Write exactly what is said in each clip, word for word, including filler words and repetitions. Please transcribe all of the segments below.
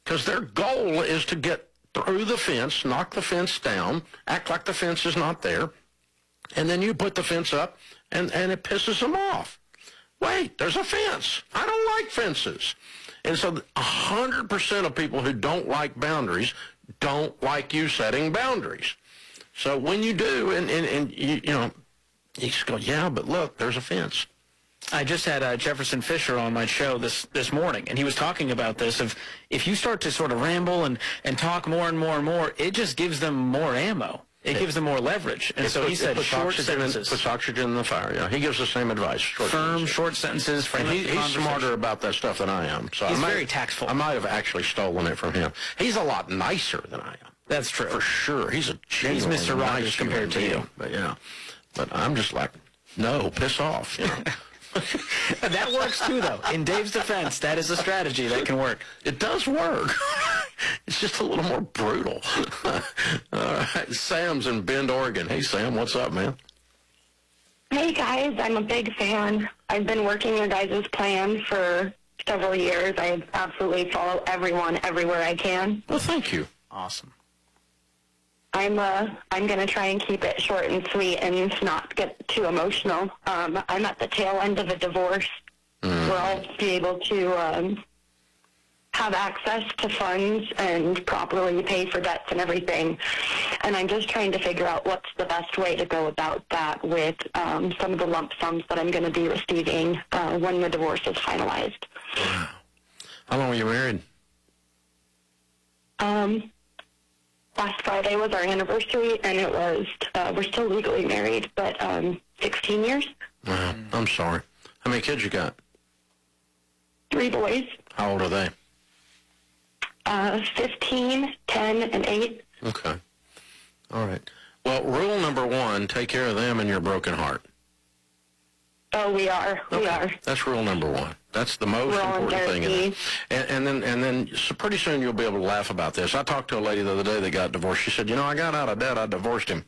because their goal is to get through the fence, knock the fence down, act like the fence is not there, and then you put the fence up, and, and it pisses them off. Wait, there's a fence. I don't like fences. And so one hundred percent of people who don't like boundaries don't like you setting boundaries. So when you do, and, and, and you, you know, you just go, yeah, but look, there's a fence. I just had uh, Jefferson Fisher on my show this, this morning, and he was talking about this. Of if you start to sort of ramble and, and talk more and more and more, it just gives them more ammo. It, it gives them more leverage. And so puts, he said short sentences. It puts oxygen in the fire, yeah. He gives the same advice. Short Firm, sentences. short sentences. And he, he's smarter about that stuff than I am. So he's I might, very tactful. I might have actually stolen it from him. He's a lot nicer than I am. That's true. For sure. He's a genuine He's Mister Rogers nice compared to you. But, yeah. But I'm just like, no, piss off, you know. That works too, though. In Dave's defense, that is a strategy that can work. It does work. It's just a little more brutal. All right, Sam's in Bend, Oregon. Hey, Sam, what's up, man? Hey, guys, I'm a big fan. I've been working your guys' plan for several years. I absolutely follow everyone everywhere I can. Well, thank you. Awesome. I'm uh, I'm going to try and keep it short and sweet and not get too emotional. Um, I'm at the tail end of a divorce Mm. where I'll be able to um, have access to funds and properly pay for debts and everything. And I'm just trying to figure out what's the best way to go about that with um, some of the lump sums that I'm going to be receiving uh, when the divorce is finalized. Wow. How long were you married? Um, last Friday was our anniversary, and it was, uh, we're still legally married, but um, sixteen years. Wow. I'm sorry. How many kids you got? Three boys, How old are they? uh, fifteen, ten, and eight. Okay. All right. Well, rule number one, take care of them and your broken heart. Oh, we are. We Okay. are. That's rule number one. That's the most We're all in important thing. In therapy. it. And, and then, and then, so pretty soon you'll be able to laugh about this. I talked to a lady the other day that got divorced. She said, "You know, I got out of debt. I divorced him."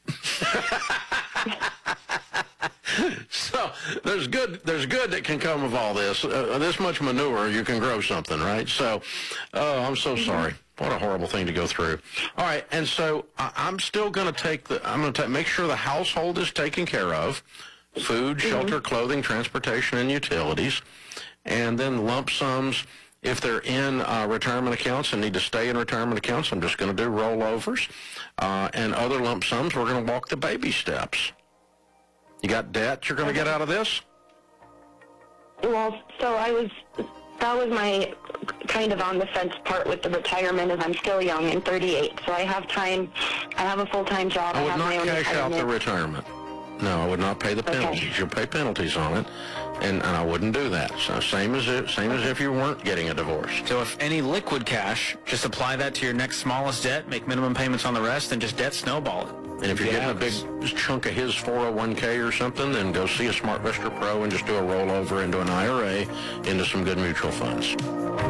So there's good. There's good that can come of all this. Uh, this much manure, you can grow something, right? So, oh, I'm so sorry. What a horrible thing to go through. All right, and so I, I'm still going to take the. I'm going to make sure the household is taken care of. Food, shelter, clothing, transportation, and utilities. And then lump sums, if they're in uh, retirement accounts and need to stay in retirement accounts, I'm just going to do rollovers. Uh, and other lump sums, we're going to walk the baby steps. You got debt you're going to get out of this? Well, so I was, that was my kind of on the fence part with the retirement, is I'm still young and thirty-eight, so I have time. I have a full-time job. I would have not my own cash out the retirement. retirement. No, I would not pay the penalties. Okay. You'll pay penalties on it, and, and I wouldn't do that. So same as if, same as if you weren't getting a divorce. So if any liquid cash, just apply that to your next smallest debt, make minimum payments on the rest, and just debt snowball it. And if you're getting a big chunk of his four oh one k or something, then go see a SmartVestor Pro and just do a rollover into an I R A into some good mutual funds.